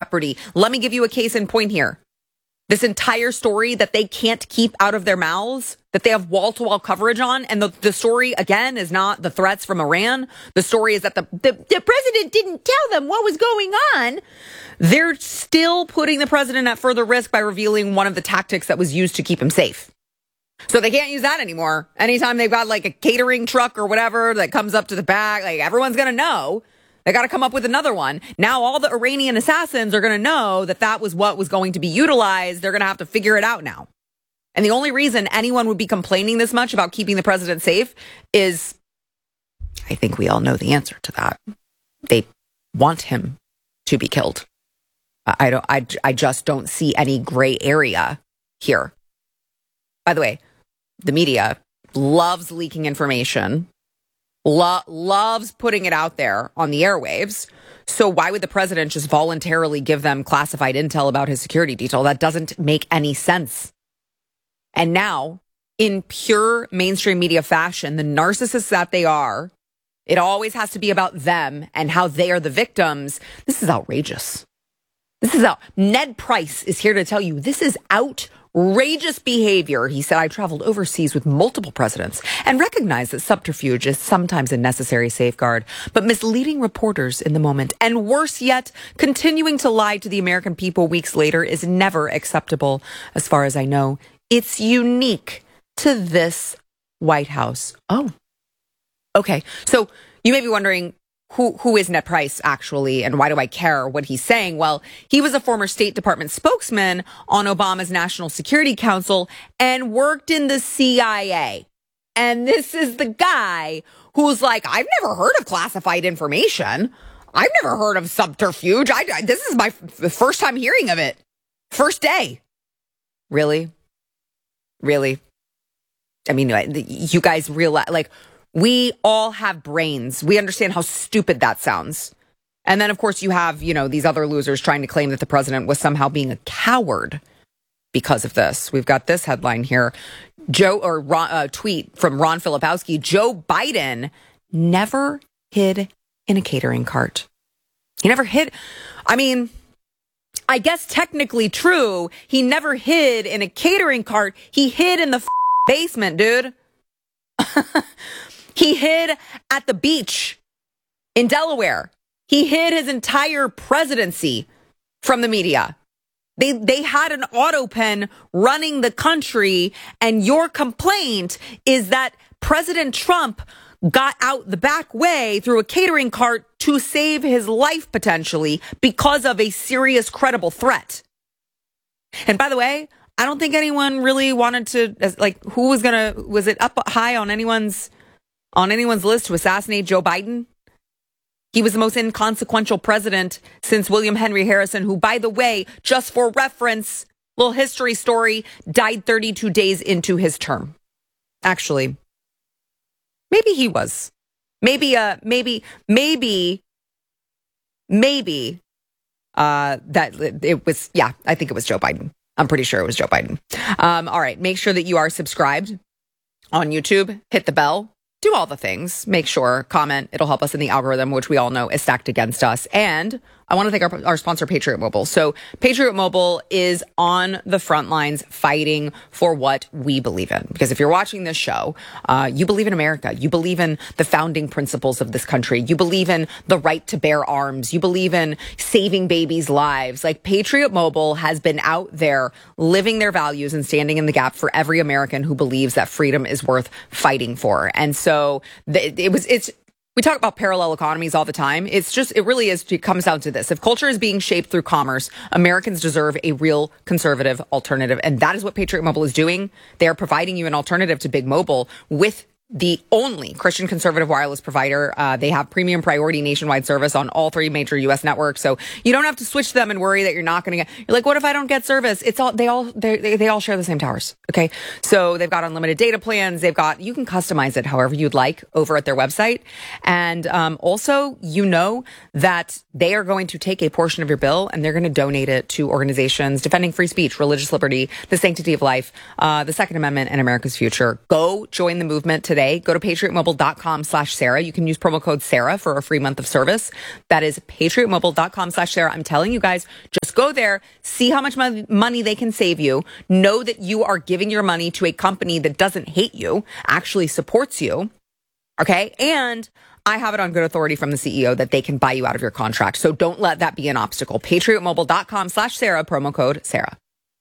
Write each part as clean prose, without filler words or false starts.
jeopardy. Let me give you a case in point here. This entire story that they can't keep out of their mouths, that they have wall-to-wall coverage on, and the story, again, is not the threats from Iran. The story is that the president didn't tell them what was going on. They're still putting the president at further risk by revealing one of the tactics that was used to keep him safe. So they can't use that anymore. Anytime they've got like a catering truck or whatever that comes up to the back, like everyone's going to know. They got to come up with another one. Now all the Iranian assassins are going to know that that was what was going to be utilized. They're going to have to figure it out now. And the only reason anyone would be complaining this much about keeping the president safe is, I think we all know the answer to that. They want him to be killed. I just don't see any gray area here. By the way, the media loves leaking information. Loves putting it out there on the airwaves. So why would the president just voluntarily give them classified intel about his security detail? That doesn't make any sense. And now, in pure mainstream media fashion, the narcissists that they are, it always has to be about them and how they are the victims. This is outrageous. Ned Price is here to tell you this is outrageous behavior. He said, I traveled overseas with multiple presidents and recognize that subterfuge is sometimes a necessary safeguard, but misleading reporters in the moment, and worse yet, continuing to lie to the American people weeks later is never acceptable. As far as I know, it's unique to this White House. Oh, okay. So you may be wondering, who is Ned Price actually, and why do I care what he's saying? Well, he was a former State Department spokesman on Obama's National Security Council and worked in the CIA. And this is the guy who's like, I've never heard of classified information. I've never heard of subterfuge. This is my first time hearing of it. First day. Really? I mean, you guys realize, like, we all have brains. We understand how stupid that sounds. And then, of course, you have, these other losers trying to claim that the president was somehow being a coward because of this. We've got this headline here. Tweet from Ron Filipowski. Joe Biden never hid in a catering cart. He never hid. I mean, I guess technically true. He never hid in a catering cart. He hid in the basement, dude. He hid at the beach in Delaware. He hid his entire presidency from the media. They had an auto pen running the country, and your complaint is that President Trump got out the back way through a catering cart to save his life potentially because of a serious, credible threat. And by the way, I don't think anyone really wanted to, was it up high on anyone's list to assassinate Joe Biden? He was the most inconsequential president since William Henry Harrison, who, by the way, just for reference, little history story, died 32 days into his term. Actually, maybe he was. Maybe that it was, yeah, I think it was Joe Biden. I'm pretty sure it was Joe Biden. All right, make sure that you are subscribed on YouTube, hit the bell. Do all the things. Make sure, comment. It'll help us in the algorithm, which we all know is stacked against us. And I want to thank our sponsor, Patriot Mobile. So Patriot Mobile is on the front lines fighting for what we believe in. Because if you're watching this show, you believe in America. You believe in the founding principles of this country. You believe in the right to bear arms. You believe in saving babies' lives. Like, Patriot Mobile has been out there living their values and standing in the gap for every American who believes that freedom is worth fighting for. And so we talk about parallel economies all the time. It comes down to this. If culture is being shaped through commerce, Americans deserve a real conservative alternative. And that is what Patriot Mobile is doing. They are providing you an alternative to Big Mobile with the only Christian conservative wireless provider. They have premium priority nationwide service on all three major U.S. networks. So you don't have to switch them and worry that you're not going to get, you're like, what if I don't get service? They all share the same towers. Okay. So they've got unlimited data plans. You can customize it however you'd like over at their website. And, also, that they are going to take a portion of your bill and they're going to donate it to organizations defending free speech, religious liberty, the sanctity of life, the Second Amendment, and America's future. Go join the movement today. Go to patriotmobile.com/Sarah. You can use promo code Sarah for a free month of service. That is patriotmobile.com/Sarah. I'm telling you guys, just go there, see how much money they can save you, know that you are giving your money to a company that doesn't hate you, actually supports you. Okay. And I have it on good authority from the CEO that they can buy you out of your contract. So don't let that be an obstacle. PatriotMobile.com/Sarah, promo code Sarah.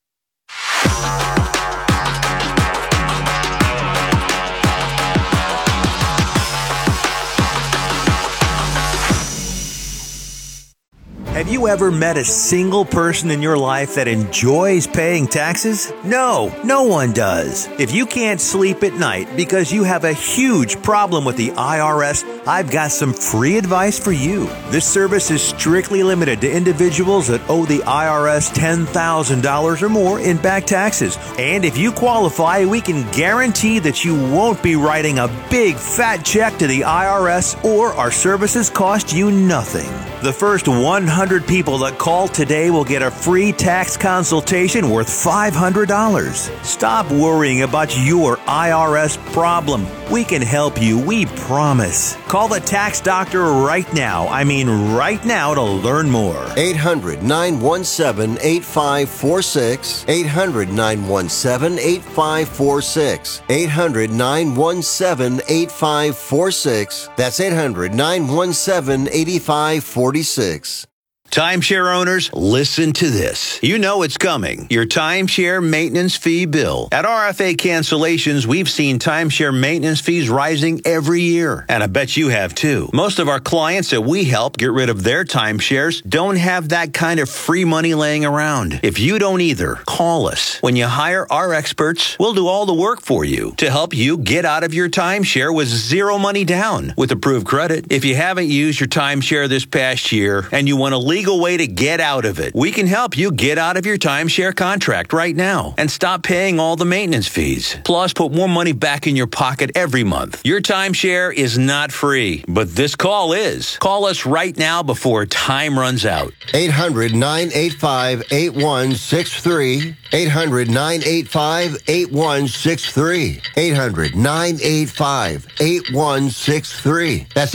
Have you ever met a single person in your life that enjoys paying taxes? No, no one does. If you can't sleep at night because you have a huge problem with the IRS, I've got some free advice for you. This service is strictly limited to individuals that owe the IRS $10,000 or more in back taxes. And if you qualify, we can guarantee that you won't be writing a big fat check to the IRS, or our services cost you nothing. The first 100 people that call today will get a free tax consultation worth $500. Stop worrying about your IRS problem. We can help you, we promise. Call the tax doctor right now. I mean right now, to learn more. 800-917-8546. 800-917-8546. 800-917-8546. That's 800-917-8546. Timeshare owners, listen to this. You know it's coming. Your timeshare maintenance fee bill. At RFA Cancellations, we've seen timeshare maintenance fees rising every year. And I bet you have too. Most of our clients that we help get rid of their timeshares don't have that kind of free money laying around. If you don't either, call us. When you hire our experts, we'll do all the work for you to help you get out of your timeshare with zero money down with approved credit. If you haven't used your timeshare this past year and you want to legal way to get out of it, we can help you get out of your timeshare contract right now and stop paying all the maintenance fees. Plus, put more money back in your pocket every month. Your timeshare is not free, but this call is. Call us right now before time runs out. 800-985-8163. 800-985-8163. 800-985-8163. That's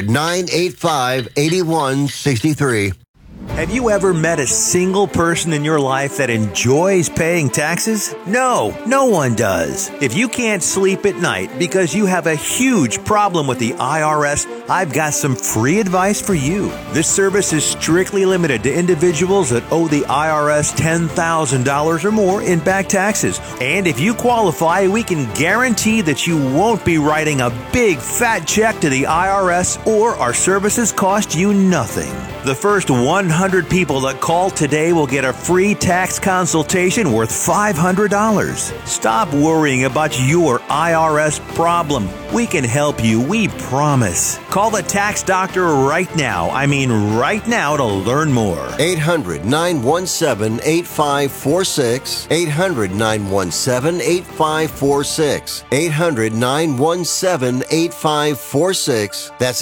800-985-8163. Have you ever met a single person in your life that enjoys paying taxes? No, no one does. If you can't sleep at night because you have a huge problem with the IRS, I've got some free advice for you. This service is strictly limited to individuals that owe the IRS $10,000 or more in back taxes. And if you qualify, we can guarantee that you won't be writing a big fat check to the IRS, or our services cost you nothing. The first 100 people that call today will get a free tax consultation worth $500. Stop worrying about your IRS problem. We can help you, we promise. Call the tax doctor right now. I mean right now, to learn more. 800-917-8546. 800-917-8546. 800-917-8546. That's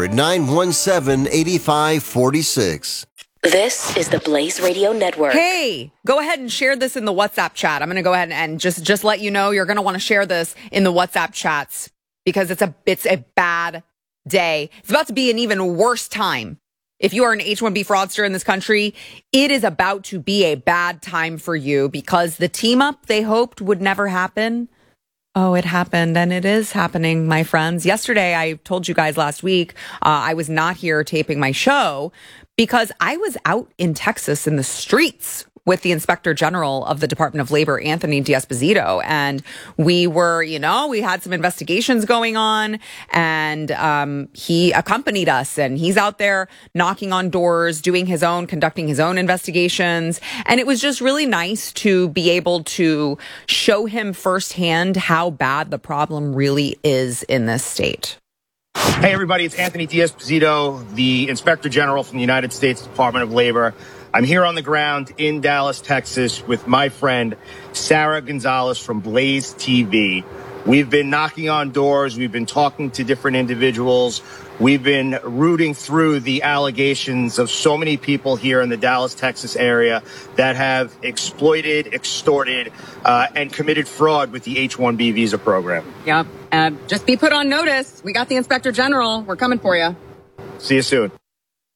800-917-8546. This is the Blaze Radio Network. Hey, go ahead and share this in the WhatsApp chat. I'm going to go ahead and just let you know you're going to want to share this in the WhatsApp chats, because it's a bad day. It's about to be an even worse time. If you are an H-1B fraudster in this country, it is about to be a bad time for you, because the team up they hoped would never happen. Oh, it happened, and it is happening, my friends. Yesterday, I told you guys last week, I was not here taping my show because I was out in Texas in the streets with the Inspector General of the Department of Labor, Anthony D'Esposito. And we were, we had some investigations going on, and he accompanied us, and he's out there knocking on doors, conducting his own investigations. And it was just really nice to be able to show him firsthand how bad the problem really is in this state. Hey, everybody, it's Anthony D'Esposito, the Inspector General from the United States Department of Labor. I'm here on the ground in Dallas, Texas, with my friend Sarah Gonzalez from Blaze TV. We've been knocking on doors. We've been talking to different individuals. We've been rooting through the allegations of so many people here in the Dallas, Texas area that have exploited, extorted, and committed fraud with the H-1B visa program. Yep. Just be put on notice. We got the Inspector General. We're coming for you. See you soon.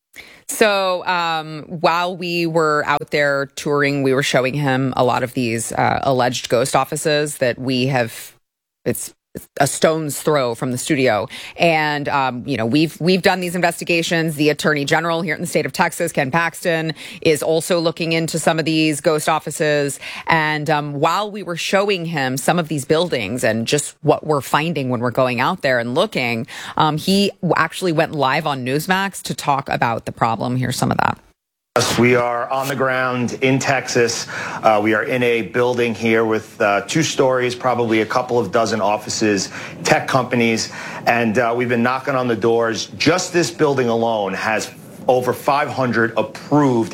So while we were out there touring, we were showing him a lot of these alleged ghost offices that we have. It's a stone's throw from the studio. And, we've done these investigations. The attorney general here in the state of Texas, Ken Paxton, is also looking into some of these ghost offices. And while we were showing him some of these buildings and just what we're finding when we're going out there and looking, he actually went live on Newsmax to talk about the problem. Here's some of that. We are on the ground in Texas. We are in a building here with 2 stories, probably a couple of dozen offices, tech companies, and we've been knocking on the doors. Just this building alone has over 500 approved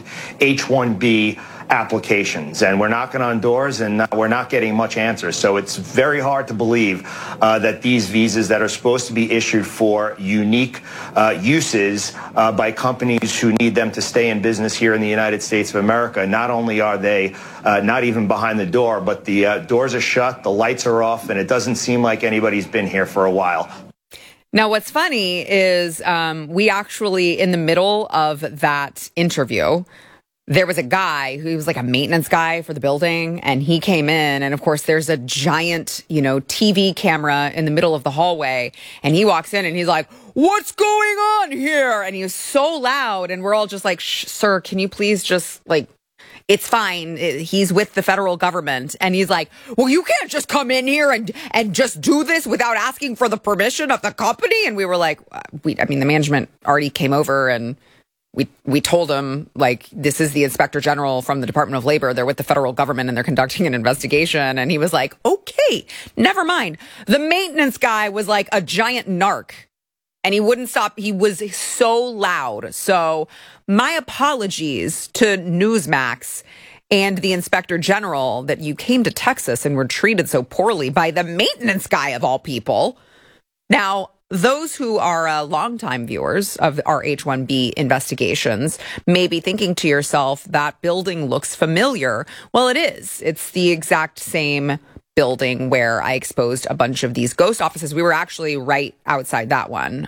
H-1B applications, and we're knocking on doors and we're not getting much answers. So it's very hard to believe that these visas that are supposed to be issued for unique uses by companies who need them to stay in business here in the United States of America, not only are they not even behind the door, but the doors are shut, the lights are off, and it doesn't seem like anybody's been here for a while. Now, what's funny is we actually, in the middle of that interview, there was a guy who was like a maintenance guy for the building, and he came in, and of course there's a giant, TV camera in the middle of the hallway, and he walks in and he's like, "What's going on here?" And he was so loud, and we're all just like, "Sir, can you please just it's fine. He's with the federal government." And he's like, "Well, you can't just come in here and just do this without asking for the permission of the company." And we were like, the management already came over, and we told him, this is the Inspector General from the Department of Labor. They're with the federal government and they're conducting an investigation. And he was like, "Okay, never mind." The maintenance guy was like a giant narc, and he wouldn't stop. He was so loud. So my apologies to Newsmax and the Inspector General that you came to Texas and were treated so poorly by the maintenance guy of all people. Now, those who are longtime viewers of our H-1B investigations may be thinking to yourself, that building looks familiar. Well, it is. It's the exact same building where I exposed a bunch of these ghost offices. We were actually right outside that one.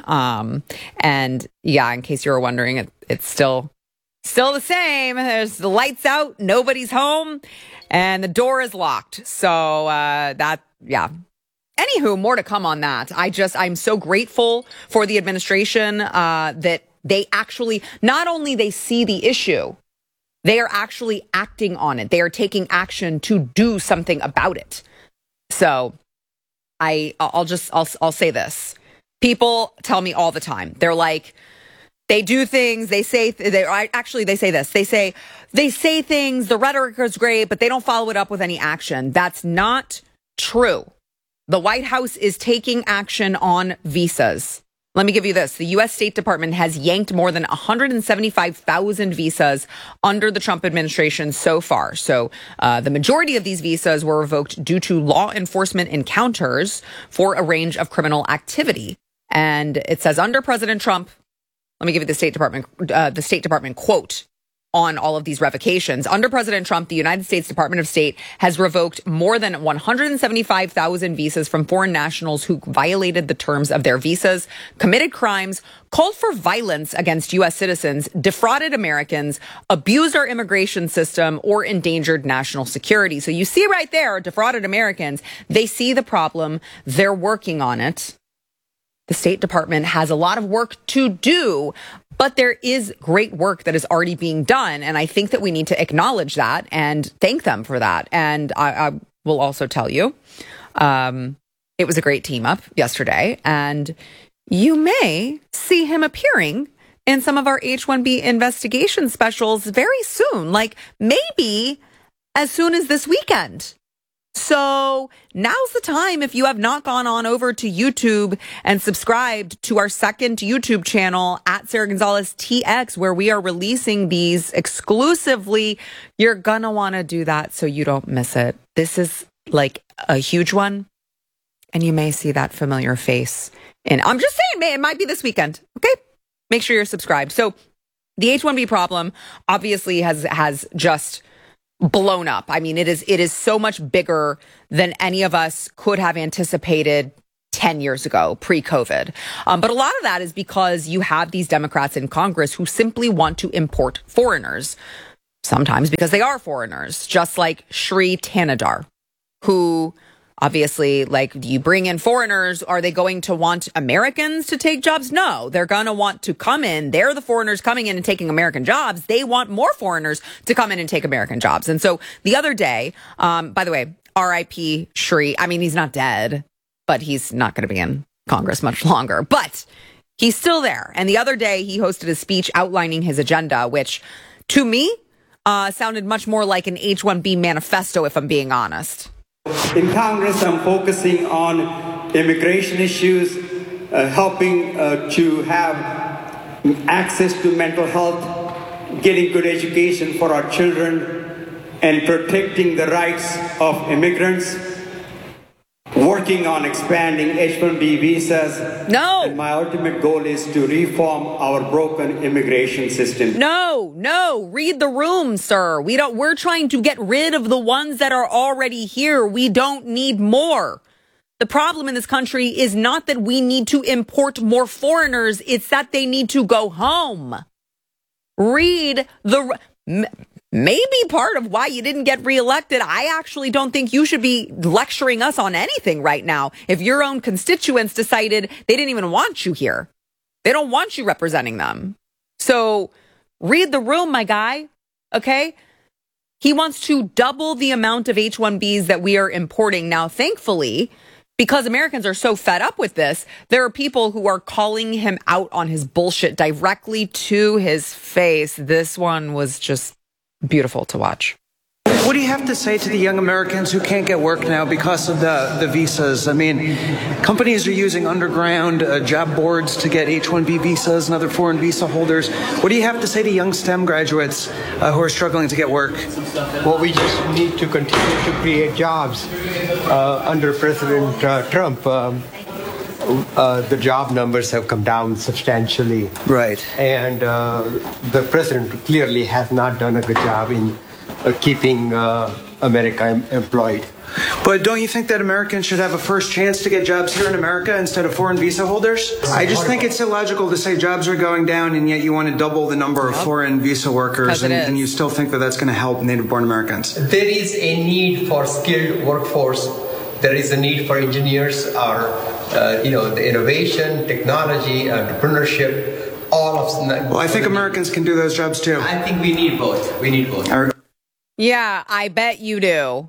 And yeah, in case you were wondering, it's still the same. There's the lights out, nobody's home, and the door is locked. So yeah. Anywho, more to come on that. I'm so grateful for the administration that they actually, not only they see the issue, they are actually acting on it. They are taking action to do something about it. So I'll say this. People tell me all the time. They're like, they do things, they say this. They say things, the rhetoric is great, but they don't follow it up with any action. That's not true. The White House is taking action on visas. Let me give you this. The U.S. State Department has yanked more than 175,000 visas under the Trump administration so far. So the majority of these visas were revoked due to law enforcement encounters for a range of criminal activity. And it says under President Trump, let me give you the State Department quote on all of these revocations. Under President Trump, the United States Department of State has revoked more than 175,000 visas from foreign nationals who violated the terms of their visas, committed crimes, called for violence against U.S. citizens, defrauded Americans, abused our immigration system, or endangered national security. So you see right there, defrauded Americans. They see the problem. They're working on it. The State Department has a lot of work to do, but there is great work that is already being done. And I think that we need to acknowledge that and thank them for that. And I will also tell you, it was a great team up yesterday. And you may see him appearing in some of our H-1B investigation specials very soon, like maybe as soon as this weekend. So now's the time, if you have not gone on over to YouTube and subscribed to our second YouTube channel at Sarah Gonzalez TX, where we are releasing these exclusively. You're going to want to do that so you don't miss it. This is like a huge one, and you may see that familiar face. And I'm just saying, it might be this weekend. Okay. Make sure you're subscribed. So the H-1B problem obviously has just blown up. I mean, it is so much bigger than any of us could have anticipated 10 years ago, pre-COVID. But a lot of that is because you have these Democrats in Congress who simply want to import foreigners, sometimes because they are foreigners, just like Shri Thanedar, who obviously, like, you bring in foreigners, are they going to want Americans to take jobs? No, they're going to want to come in. They're the foreigners coming in and taking American jobs. They want more foreigners to come in and take American jobs. And so the other day, by the way, R.I.P. Shri. I mean, he's not dead, but he's not going to be in Congress much longer. But he's still there. And the other day, he hosted a speech outlining his agenda, which to me sounded much more like an H-1B manifesto, if I'm being honest. In Congress, I'm focusing on immigration issues, helping to have access to mental health, getting good education for our children, and protecting the rights of immigrants, working on expanding H-1B visas. No. And my ultimate goal is to reform our broken immigration system. No, read the room, sir. We're trying to get rid of the ones that are already here. We don't need more. The problem in this country is not that we need to import more foreigners. It's that they need to go home. Read the... Maybe part of why you didn't get reelected. I actually don't think you should be lecturing us on anything right now. If your own constituents decided they didn't even want you here, they don't want you representing them. So read the room, my guy. Okay. He wants to double the amount of H-1Bs that we are importing. Now, thankfully, because Americans are so fed up with this, there are people who are calling him out on his bullshit directly to his face. This one was just beautiful to watch. What do you have to say to the young Americans who can't get work now because of the visas? I mean, companies are using underground job boards to get H-1B visas and other foreign visa holders. What do you have to say to young STEM graduates who are struggling to get work? Well, we just need to continue to create jobs. Under President Trump, the job numbers have come down substantially. Right. And the president clearly has not done a good job in keeping America employed. But don't you think that Americans should have a first chance to get jobs here in America instead of foreign visa holders? I just think it's illogical to say jobs are going down and yet you want to double the number of foreign visa workers and you still think that that's going to help native-born Americans. There is a need for skilled workforce. There is a need for engineers, the innovation, technology, entrepreneurship, all of them. Well, I think Americans can do those jobs too. I think we need both. Yeah, I bet you do.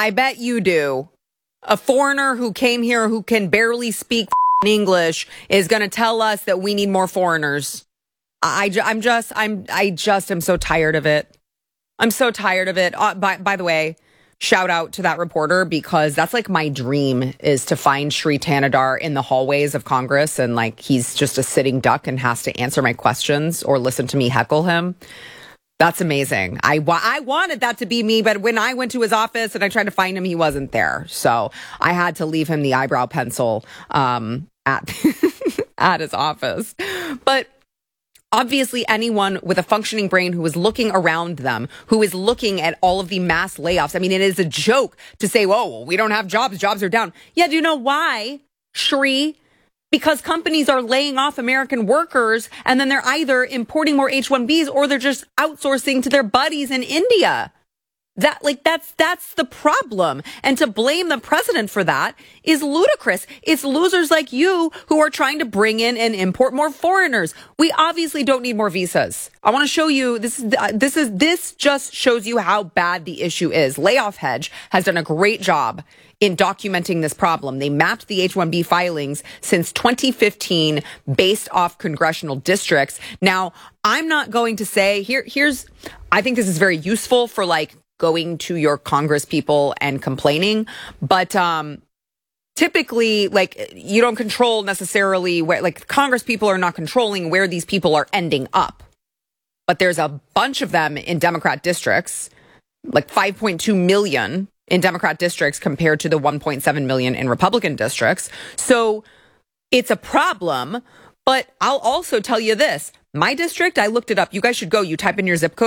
A foreigner who came here who can barely speak English is going to tell us that we need more foreigners. I just am so tired of it. I'm so tired of it. By the way, shout out to that reporter, because that's like my dream, is to find Shri Thanedar in the hallways of Congress and like he's just a sitting duck and has to answer my questions or listen to me heckle him. That's amazing. I wanted that to be me, but when I went to his office and I tried to find him, he wasn't there. So I had to leave him the eyebrow pencil at at his office. But obviously, anyone with a functioning brain who is looking around them, who is looking at all of the mass layoffs. I mean, it is a joke to say, whoa, well, we don't have jobs. Jobs are down. Yeah, do you know why, Shri? Because companies are laying off American workers and then they're either importing more H-1Bs or they're just outsourcing to their buddies in India. That's the problem. And to blame the president for that is ludicrous. It's losers like you who are trying to bring in and import more foreigners. We obviously don't need more visas. I want to show you this just shows you how bad the issue is. Layoff Hedge has done a great job in documenting this problem. They mapped the H-1B filings since 2015 based off congressional districts. Now, I'm not going to say I think this is very useful for like going to your Congress people and complaining. But typically, like, you don't control necessarily where, like, Congress people are not controlling where these people are ending up. But there's a bunch of them in Democrat districts, like 5.2 million in Democrat districts compared to the 1.7 million in Republican districts. So it's a problem. But I'll also tell you this. My district, I looked it up. You guys should go. You type in your zip code.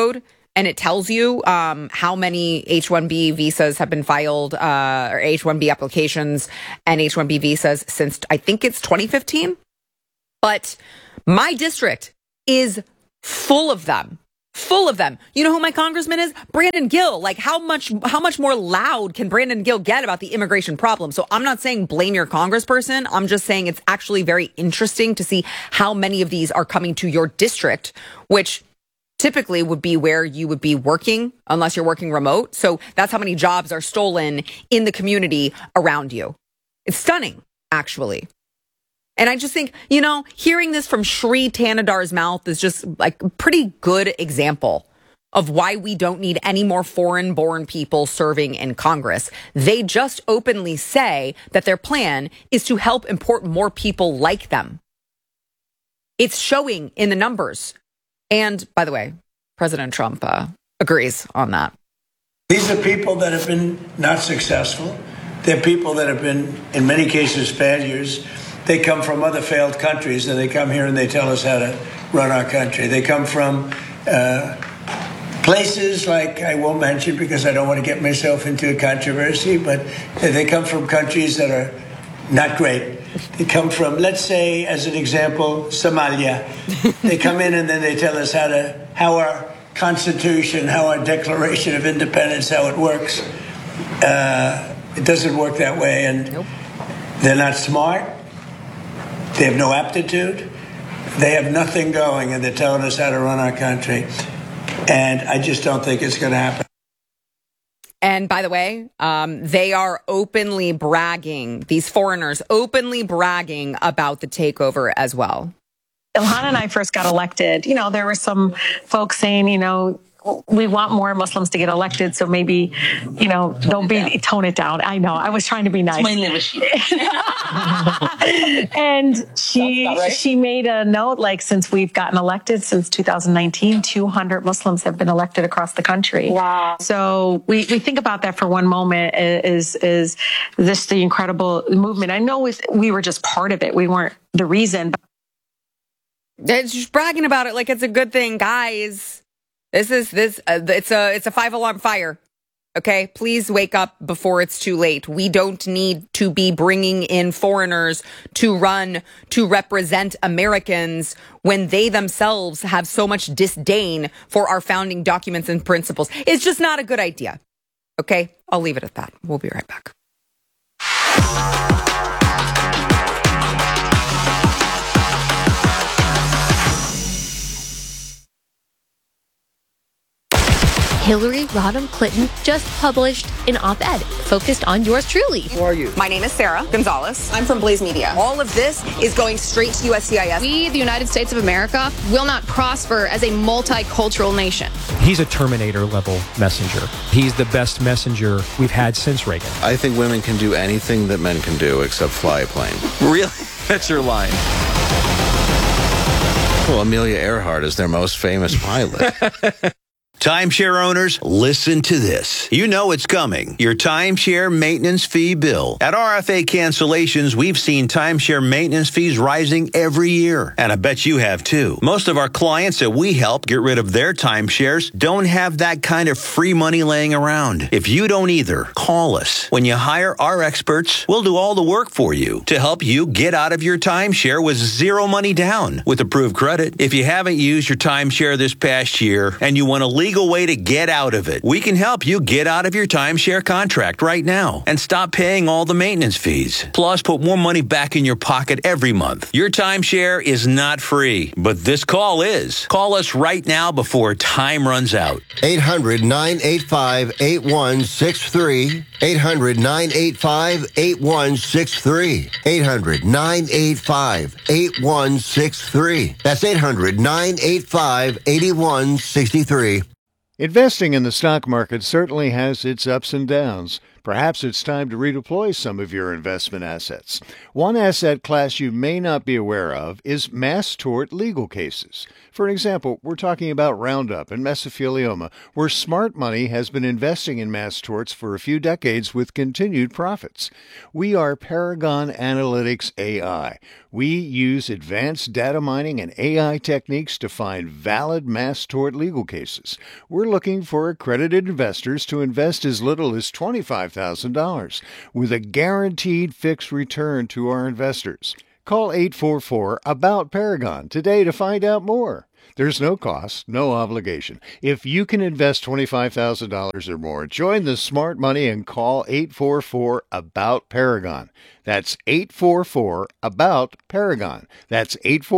and it tells you how many H-1B visas have been filed, or H-1B applications and H-1B visas since, I think it's 2015. But my district is full of them. Full of them. You know who my congressman is? Brandon Gill. Like, how much more loud can Brandon Gill get about the immigration problem? So I'm not saying blame your congressperson. I'm just saying it's actually very interesting to see how many of these are coming to your district, which typically would be where you would be working unless you're working remote. So that's how many jobs are stolen in the community around you. It's stunning, actually. And I just think, you know, hearing this from Shri Tanadar's mouth is just like a pretty good example of why we don't need any more foreign-born people serving in Congress. They just openly say that their plan is to help import more people like them. It's showing in the numbers. And by the way, President Trump agrees on that. These are people that have been not successful. They're people that have been, in many cases, failures. They come from other failed countries, and they come here and they tell us how to run our country. They come from places like, I won't mention because I don't want to get myself into a controversy, but they come from countries that are not great. They come from, let's say, as an example, Somalia. They come in and then they tell us how our Constitution, how our Declaration of Independence, how it works. It doesn't work that way, and nope. They're not smart. They have no aptitude. They have nothing going, and they're telling us how to run our country. And I just don't think it's going to happen. And by the way, they are openly bragging, these foreigners openly bragging about the takeover as well. Ilhan and I first got elected, you know, there were some folks saying, you know, we want more Muslims to get elected, so maybe, you know, tone it down. I know, I was trying to be nice. And she made a note, like, since we've gotten elected, since 2019, 200 Muslims have been elected across the country. Wow. So we think about that for one moment. Is this the incredible movement? I know we were just part of it. We weren't the reason. It's just bragging about it like it's a good thing, guys. It's a 5-alarm fire. Okay, please wake up before it's too late. We don't need to be bringing in foreigners to represent Americans when they themselves have so much disdain for our founding documents and principles. It's just not a good idea. Okay, I'll leave it at that. We'll be right back. Hillary Rodham Clinton just published an op-ed focused on yours truly. Who are you? My name is Sarah Gonzalez. I'm from Blaze Media. All of this is going straight to USCIS. We, the United States of America, will not prosper as a multicultural nation. He's a Terminator-level messenger. He's the best messenger we've had since Reagan. I think women can do anything that men can do except fly a plane. Really? That's your line. Well, Amelia Earhart is their most famous pilot. Timeshare owners, listen to this. You know it's coming. Your timeshare maintenance fee bill. At RFA Cancellations, we've seen timeshare maintenance fees rising every year. And I bet you have too. Most of our clients that we help get rid of their timeshares don't have that kind of free money laying around. If you don't either, call us. When you hire our experts, we'll do all the work for you to help you get out of your timeshare with zero money down with approved credit. If you haven't used your timeshare this past year and you want to leave way to get out of it, we can help you get out of your timeshare contract right now and stop paying all the maintenance fees. Plus, put more money back in your pocket every month. Your timeshare is not free, but this call is. Call us right now before time runs out. 800-985-8163. 800-985-8163. 800-985-8163. That's 800-985-8163. Investing in the stock market certainly has its ups and downs, Perhaps it's time to redeploy some of your investment assets. One asset class you may not be aware of is mass tort legal cases. For example, we're talking about Roundup and mesothelioma, where smart money has been investing in mass torts for a few decades with continued profits. We are Paragon Analytics AI. We use advanced data mining and AI techniques to find valid mass tort legal cases. We're looking for accredited investors to invest as little as $25,000 with a guaranteed fixed return to our investors. Call 844-ABOUT-PARAGON today to find out more. There's no cost, no obligation. If you can invest $25,000 or more, join the smart money and call 844-ABOUT-PARAGON. That's 844-ABOUT-PARAGON. That's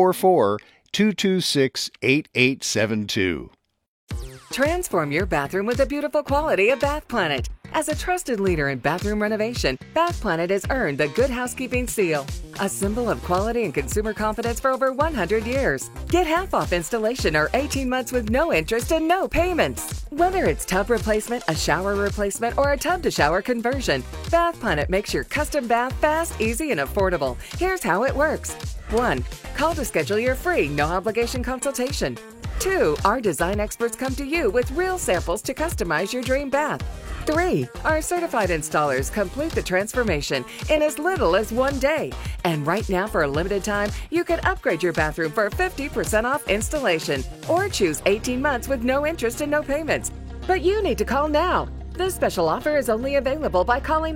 844-226-8872. Transform your bathroom with the beautiful quality of Bath Planet. As a trusted leader in bathroom renovation, Bath Planet has earned the Good Housekeeping seal, a symbol of quality and consumer confidence for over 100 years. Get half off installation or 18 months with no interest and no payments. Whether it's tub replacement, a shower replacement, or a tub-to-shower conversion, Bath Planet makes your custom bath fast, easy, and affordable. Here's how it works. 1. Call to schedule your free, no-obligation consultation. 2. Our design experts come to you with real samples to customize your dream bath. 3. Our certified installers complete the transformation in as little as 1 day. And right now, for a limited time, you can upgrade your bathroom for 50% off installation or choose 18 months with no interest and no payments. But you need to call now. This special offer is only available by calling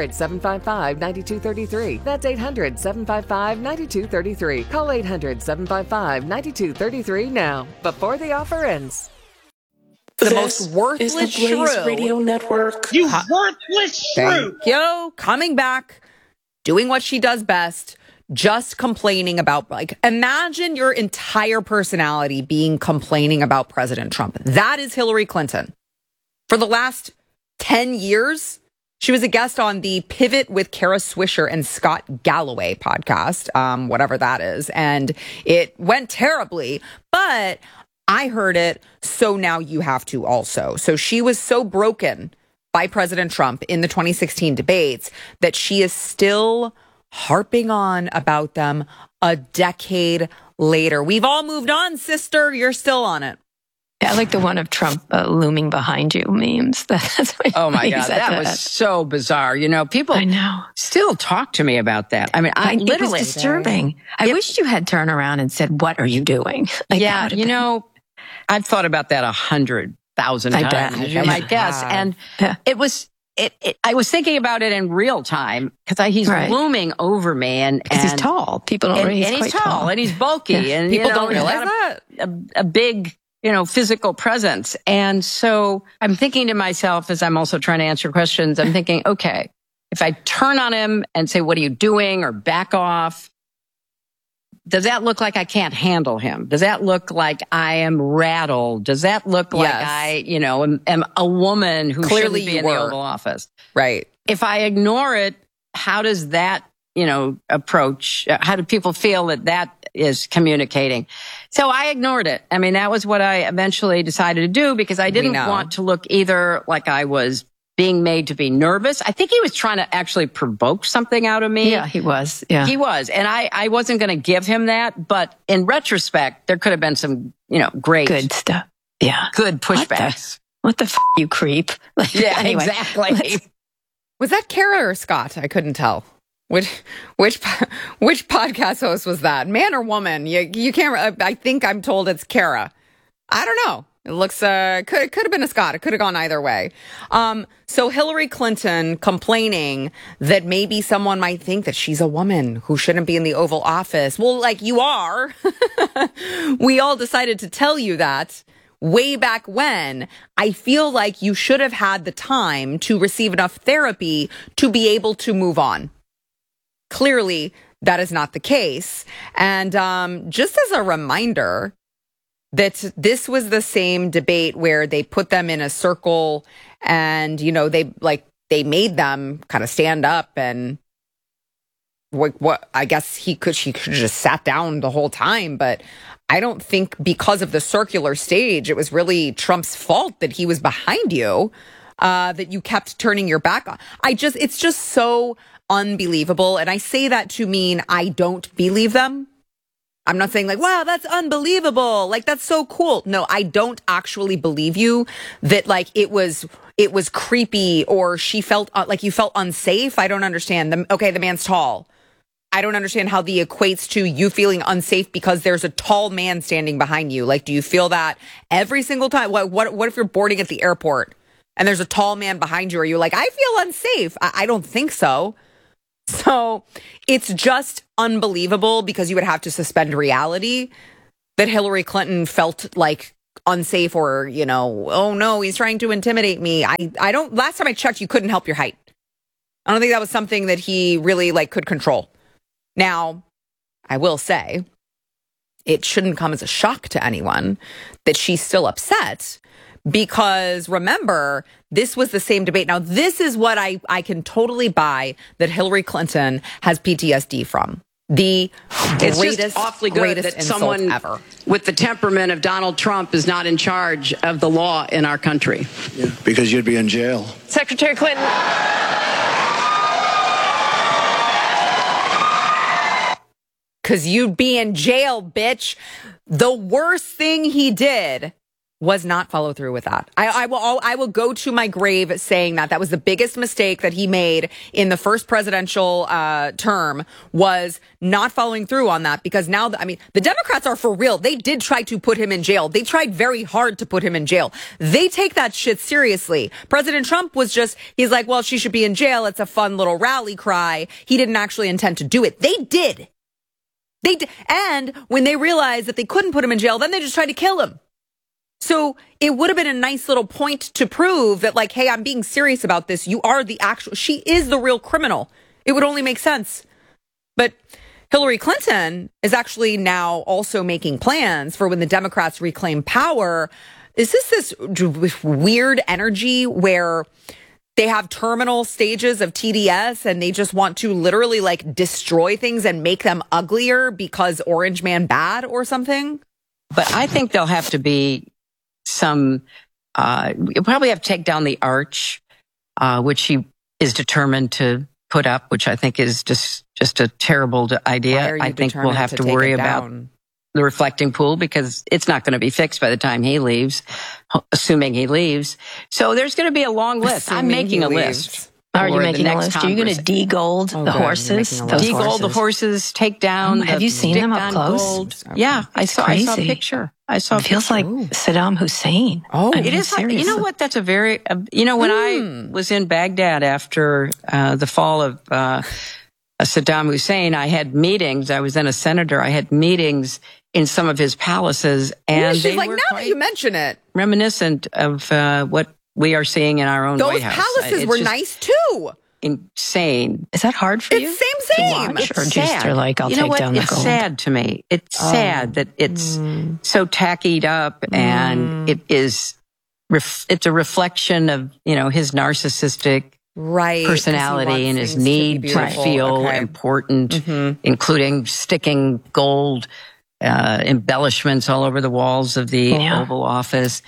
800-755-9233. That's 800-755-9233. Call 800-755-9233 now, before the offer ends. The most worthless is the Blaze shrew. Radio Network. You worthless shrew. Yo, coming back, doing what she does best, just complaining about, like, imagine your entire personality being complaining about President Trump. That is Hillary Clinton. For the last 10 years, she was a guest on the Pivot with Kara Swisher and Scott Galloway podcast, whatever that is. And it went terribly, but I heard it, so now you have to also. So she was so broken by President Trump in the 2016 debates that she is still harping on about them a decade later. We've all moved on, sister. You're still on it. Yeah, I like the one of Trump looming behind you memes. That's oh my God, that was so bizarre. You know, people still talk to me about that. I mean, it was disturbing. I wish you had turned around and said, "What are you doing?" Like, yeah, you know, I've thought about that 100,000 times, as you might guess. And it was, I was thinking about it in real time because he's looming over me, and he's tall. People don't realize he's tall, and he's bulky, and people don't realize that a big, physical presence. And so I'm thinking to myself, as I'm also trying to answer questions, I'm thinking, okay, if I turn on him and say, "What are you doing?" or back off, does that look like I can't handle him? Does that look like I am rattled? Does that look like I, am a woman who clearly shouldn't be in the Oval Office? Right. If I ignore it, how does that, approach? How do people feel that is communicating? So I ignored it. I mean, that was what I eventually decided to do because I didn't want to look either like I was being made to be nervous. I think he was trying to actually provoke something out of me. Yeah, he was. Yeah. He was. And I wasn't going to give him that. But in retrospect, there could have been some, great. Good stuff. Yeah. Good pushbacks. What the you creep? Yeah, anyway, exactly. Was that Kara or Scott? I couldn't tell. Which podcast host was that? Man or woman? You can't, I think I'm told it's Kara. I don't know. It looks, could have been a Scott. It could have gone either way. So Hillary Clinton complaining that maybe someone might think that she's a woman who shouldn't be in the Oval Office. Well, like you are. We all decided to tell you that way back when. I feel like you should have had the time to receive enough therapy to be able to move on. Clearly, that is not the case. And just as a reminder, that this was the same debate where they put them in a circle and, they made them kind of stand up and what I guess she could have just sat down the whole time. But I don't think because of the circular stage, it was really Trump's fault that he was behind you. that you kept turning your back on. It's just so unbelievable. And I say that to mean I don't believe them. I'm not saying like, wow, that's unbelievable. Like, that's so cool. No, I don't actually believe you that like it was creepy or she felt like you felt unsafe. I don't understand. Okay, the man's tall. I don't understand how the equates to you feeling unsafe because there's a tall man standing behind you. Like, do you feel that every single time? What if you're boarding at the airport and there's a tall man behind you? Are you like, I feel unsafe? I don't think so. So it's just unbelievable because you would have to suspend reality that Hillary Clinton felt like unsafe or, you know, oh no, he's trying to intimidate me. I don't, last time I checked, you couldn't help your height. I don't think that was something that he really like could control. Now, I will say it shouldn't come as a shock to anyone that she's still upset. Because remember, this was the same debate. Now, this is what I can totally buy that Hillary Clinton has PTSD from. The it's greatest, just awfully good that someone ever with the temperament of Donald Trump is not in charge of the law in our country. Yeah, because you'd be in jail. Secretary Clinton. Because you'd be in jail, bitch. The worst thing he did was not follow through with that. I will go to my grave saying that was the biggest mistake that he made in the first presidential term was not following through on that, because now, the Democrats are for real. They did try to put him in jail. They tried very hard to put him in jail. They take that shit seriously. President Trump he's like, well, she should be in jail. It's a fun little rally cry. He didn't actually intend to do it. They did. And when they realized that they couldn't put him in jail, then they just tried to kill him. So it would have been a nice little point to prove that, like, hey, I'm being serious about this. She is the real criminal. It would only make sense. But Hillary Clinton is actually now also making plans for when the Democrats reclaim power. Is this weird energy where they have terminal stages of TDS and they just want to literally like destroy things and make them uglier because Orange Man bad or something? But I think there'll have to be some, you'll probably have to take down the arch, which he is determined to put up, which I think is just a terrible idea. I think we'll have to worry about the reflecting pool because it's not going to be fixed by the time he leaves, assuming he leaves. So there's going to be a long list. I'm making a list. Are you making a list? Are you going to de-gold the horses? De-gold the horses, take down. Have you seen them up close? Gold. Yeah, I saw a picture. It feels like Saddam Hussein. It is. You know what? That's a very, when I was in Baghdad after the fall of Saddam Hussein, I had meetings. I was then a senator. I had meetings in some of his palaces. And she's like, now that you mention it, reminiscent of what we are seeing in our own White House. Those palaces were nice too. Insane. Is that hard for you? It's same. It's or just are like, I'll take down the gold? It's sad to me. It's sad that it's so tacky up and it is, it's a reflection of, his narcissistic personality and his need to feel important, including sticking gold embellishments all over the walls of the Oval Office.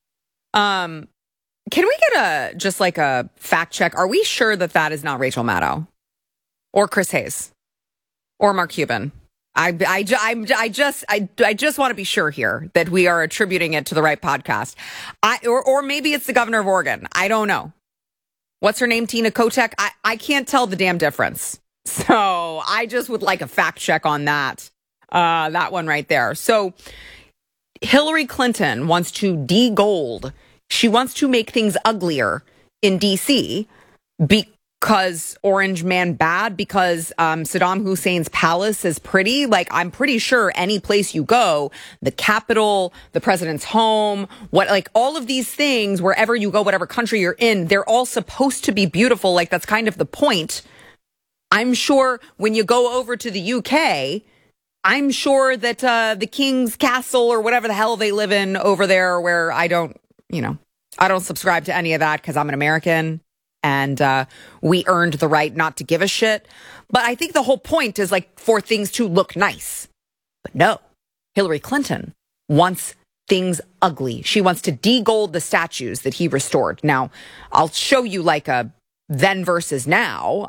Can we get a fact check? Are we sure that is not Rachel Maddow or Chris Hayes or Mark Cuban? I just want to be sure here that we are attributing it to the right podcast. Or maybe it's the governor of Oregon. I don't know. What's her name? Tina Kotek? I can't tell the damn difference. So I just would like a fact check on that. That one right there. So Hillary Clinton wants to de-gold. She wants to make things uglier in D.C. because Orange Man bad, because Saddam Hussein's palace is pretty. Like, I'm pretty sure any place you go, the Capitol, the president's home, all of these things, wherever you go, whatever country you're in, they're all supposed to be beautiful. Like, that's kind of the point. I'm sure when you go over to the UK, I'm sure that the King's Castle or whatever the hell they live in over there, where I don't subscribe to any of that because I'm an American and we earned the right not to give a shit. But I think the whole point is for things to look nice. But no, Hillary Clinton wants things ugly. She wants to de-gold the statues that he restored. Now, I'll show you like a then versus now.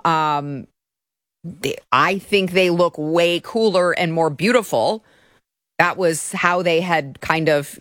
I think they look way cooler and more beautiful. That was how they had kind of,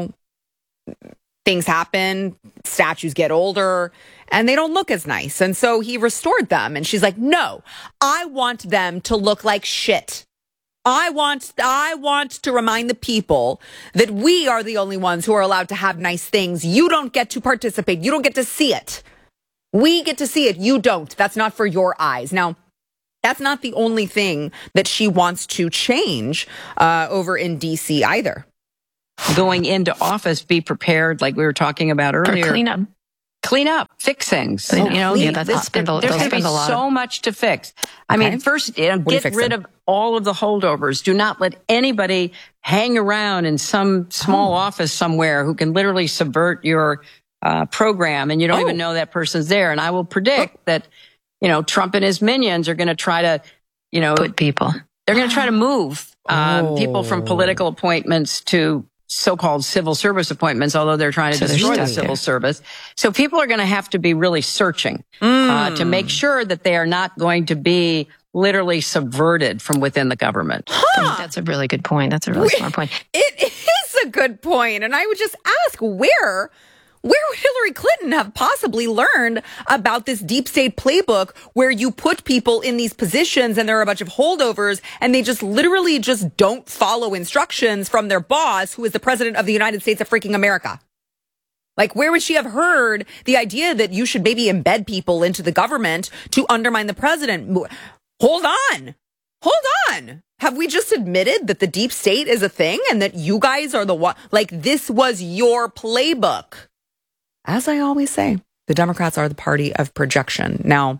things happen, statues get older, and they don't look as nice. And so he restored them. And she's like, no, I want them to look like shit. I want to remind the people that we are the only ones who are allowed to have nice things. You don't get to participate. You don't get to see it. We get to see it. You don't. That's not for your eyes. Now, that's not the only thing that she wants to change over in D.C. either. Going into office, be prepared, like we were talking about earlier. For clean up, fix things. There's going to be so much to fix. I mean, first, get rid of all of the holdovers. Do not let anybody hang around in some small office somewhere who can literally subvert your program, and you don't even know that person's there. And I will predict that, Trump and his minions are going to try to, put people. They're going to try to move people from political appointments to so-called civil service appointments, although they're trying to destroy the civil service. So people are going to have to be really searching to make sure that they are not going to be literally subverted from within the government. That's a really good point. That's a really smart point. It is a good point. And I would just ask, where would Hillary Clinton have possibly learned about this deep state playbook where you put people in these positions and there are a bunch of holdovers and they just literally just don't follow instructions from their boss, who is the president of the United States of freaking America? Like, where would she have heard the idea that you should maybe embed people into the government to undermine the president? Hold on. Have we just admitted that the deep state is a thing and that you guys are the one? Like, this was your playbook. As I always say, the Democrats are the party of projection. Now,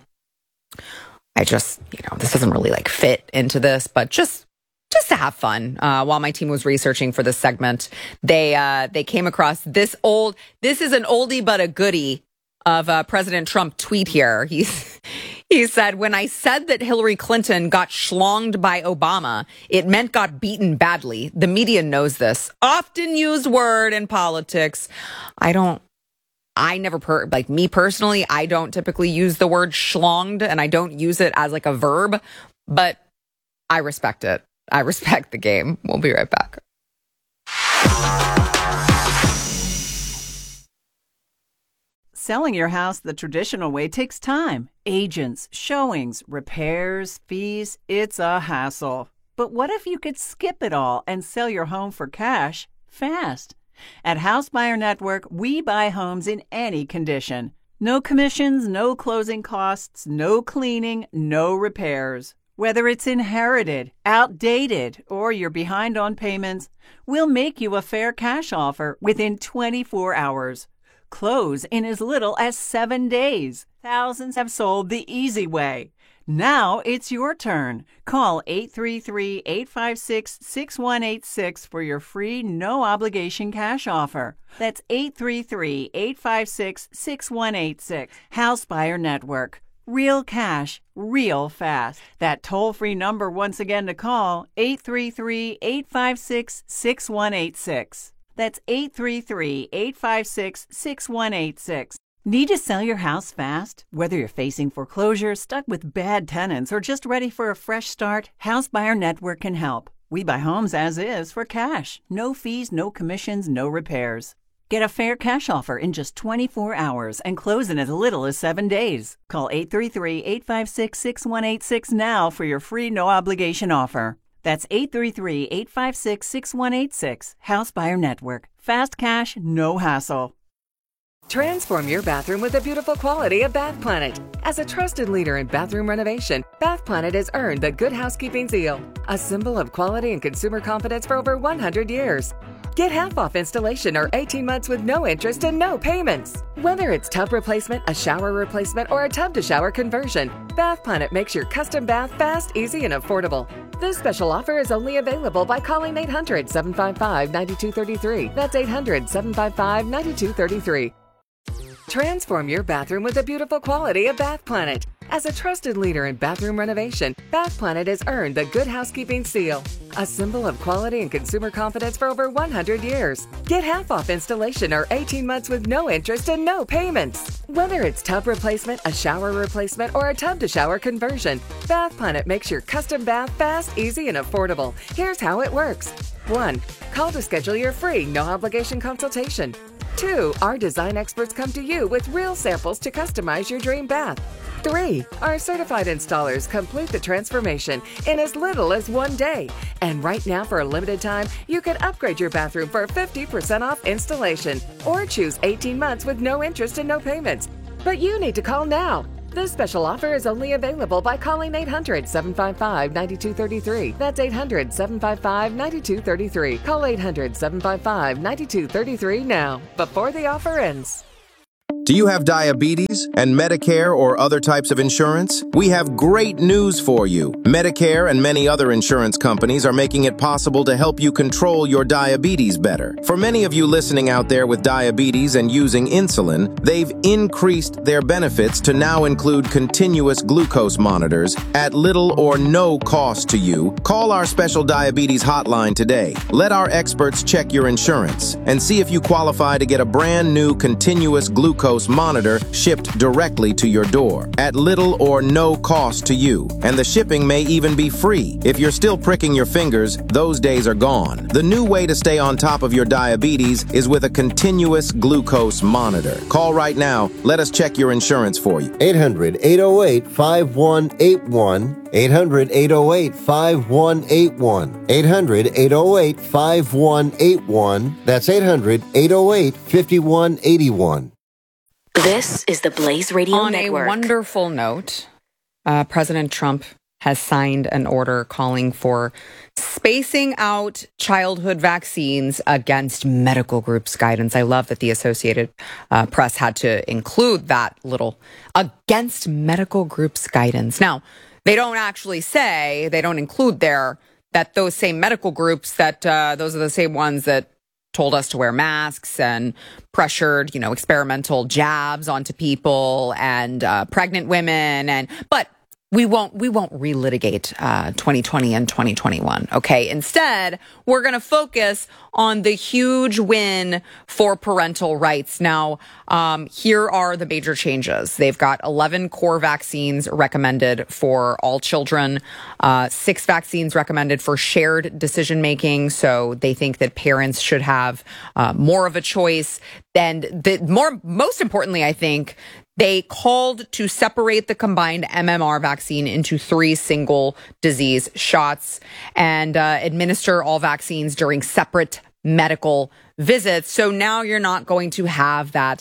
I just, this doesn't really fit into this, but just to have fun. While my team was researching for this segment, they came across this is an oldie but a goodie of President Trump tweet here. He said, when I said that Hillary Clinton got schlonged by Obama, it meant got beaten badly. The media knows this. Often used word in politics. Me personally, I don't typically use the word schlonged, and I don't use it as a verb, but I respect it. I respect the game. We'll be right back. Selling your house the traditional way takes time. Agents, showings, repairs, fees. It's a hassle. But what if you could skip it all and sell your home for cash fast? At House Buyer Network, we buy homes in any condition. No commissions, no closing costs, no cleaning, no repairs. Whether it's inherited, outdated, or you're behind on payments, we'll make you a fair cash offer within 24 hours. Close in as little as 7 days. Thousands have sold the easy way. Now it's your turn. Call 833-856-6186 for your free, no-obligation cash offer. That's 833-856-6186. House Buyer Network. Real cash, real fast. That toll-free number once again to call, 833-856-6186. That's 833-856-6186. Need to sell your house fast? Whether you're facing foreclosure, stuck with bad tenants, or just ready for a fresh start, House Buyer Network can help. We buy homes as is for cash. No fees, no commissions, no repairs. Get a fair cash offer in just 24 hours and close in as little as 7 days. Call 833-856-6186 now for your free no-obligation offer. That's 833-856-6186. House Buyer Network. Fast cash, no hassle. Transform your bathroom with the beautiful quality of Bath Planet. As a trusted leader in bathroom renovation, Bath Planet has earned the Good Housekeeping seal, a symbol of quality and consumer confidence for over 100 years. Get half off installation or 18 months with no interest and no payments. Whether it's tub replacement, a shower replacement, or a tub-to-shower conversion, Bath Planet makes your custom bath fast, easy, and affordable. This special offer is only available by calling 800-755-9233. That's 800-755-9233. Transform your bathroom with the beautiful quality of Bath Planet. As a trusted leader in bathroom renovation, Bath Planet has earned the Good Housekeeping Seal, a symbol of quality and consumer confidence for over 100 years. Get half off installation or 18 months with no interest and no payments. Whether it's tub replacement, a shower replacement, or a tub-to-shower conversion, Bath Planet makes your custom bath fast, easy, and affordable. Here's how it works. 1. Call to schedule your free, no-obligation consultation. 2. Our design experts come to you with real samples to customize your dream bath. 3. Our certified installers complete the transformation in as little as 1 day. And right now, for a limited time, you can upgrade your bathroom for 50% off installation or choose 18 months with no interest and no payments. But you need to call now. This special offer is only available by calling 800-755-9233. That's 800-755-9233. Call 800-755-9233 now, before the offer ends. Do you have diabetes and Medicare or other types of insurance? We have great news for you. Medicare and many other insurance companies are making it possible to help you control your diabetes better. For many of you listening out there with diabetes and using insulin, they've increased their benefits to now include continuous glucose monitors at little or no cost to you. Call our special diabetes hotline today. Let our experts check your insurance and see if you qualify to get a brand new continuous glucose monitor shipped directly to your door at little or no cost to you. And the shipping may even be free. If you're still pricking your fingers, those days are gone. The new way to stay on top of your diabetes is with a continuous glucose monitor. Call right now. Let us check your insurance for you. 800-808-5181. 800-808-5181. 800-808-5181. That's 800-808-5181. This is the Blaze Radio Network. On a wonderful note, President Trump has signed an order calling for spacing out childhood vaccines against medical groups' guidance. I love that the Associated Press had to include that little against medical groups' guidance. Now, they don't actually say, they don't include there that those same medical groups, that those are the same ones that told us to wear masks and pressured, experimental jabs onto people and pregnant women. But we won't relitigate 2020 and 2021. Okay. Instead, we're going to focus on the huge win for parental rights. Now, here are the major changes. They've got 11 core vaccines recommended for all children, 6 vaccines recommended for shared decision making. So they think that parents should have more of a choice. And most importantly, I think, they called to separate the combined MMR vaccine into 3 single disease shots and administer all vaccines during separate medical visits. So now you're not going to have that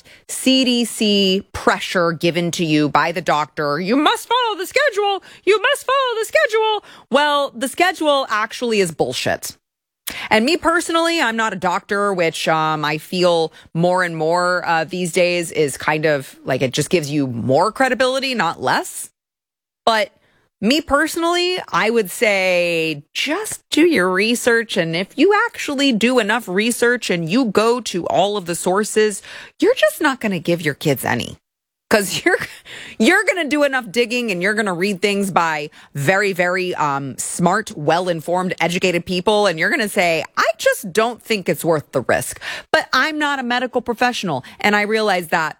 CDC pressure given to you by the doctor. You must follow the schedule. You must follow the schedule. Well, the schedule actually is bullshit. And me personally, I'm not a doctor, which I feel more and more these days is kind of like it just gives you more credibility, not less. But me personally, I would say just do your research. And if you actually do enough research and you go to all of the sources, you're just not going to give your kids any. Because you're going to do enough digging and you're going to read things by very, very smart, well-informed, educated people. And you're going to say, I just don't think it's worth the risk. But I'm not a medical professional. And I realize that.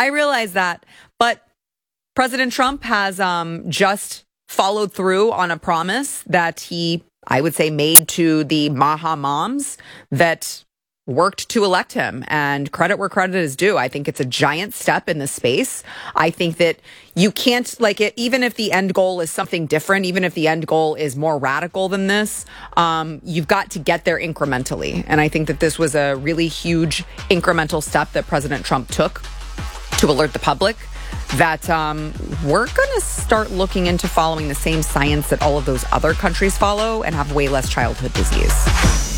But President Trump has just followed through on a promise that he, I would say, made to the Maha moms that worked to elect him, and credit where credit is due. I think it's a giant step in the space. I think that you can't even if the end goal is something different, even if the end goal is more radical than this, you've got to get there incrementally. And I think that this was a really huge incremental step that President Trump took to alert the public that we're going to start looking into following the same science that all of those other countries follow and have way less childhood disease.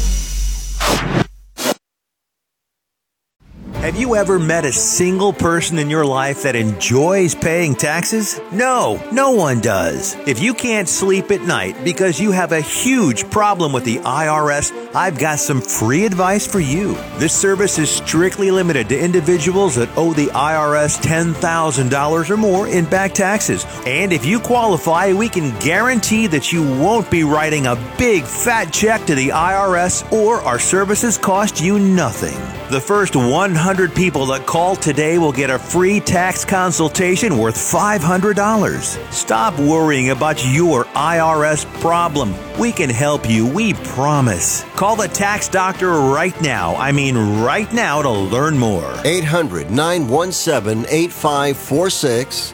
Have you ever met a single person in your life that enjoys paying taxes? No, no one does. If you can't sleep at night because you have a huge problem with the IRS, I've got some free advice for you. This service is strictly limited to individuals that owe the IRS $10,000 or more in back taxes. And if you qualify, we can guarantee that you won't be writing a big fat check to the IRS, or our services cost you nothing. The first 100 people that call today will get a free tax consultation worth $500. Stop worrying about your IRS problem. We can help you, we promise. Call the Tax Doctor right now. I mean right now, to learn more. 800-917-8546.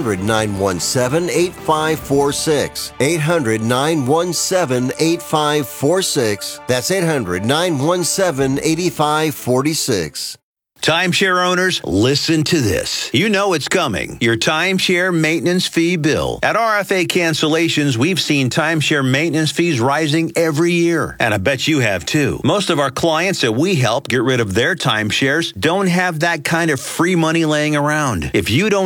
800-917-8546. 800-917-8546. That's 800-917-8546. Timeshare owners, listen to this. You know it's coming. Your timeshare maintenance fee bill. At RFA Cancellations, we've seen timeshare maintenance fees rising every year. And I bet you have too. Most of our clients that we help get rid of their timeshares don't have that kind of free money laying around. If you don't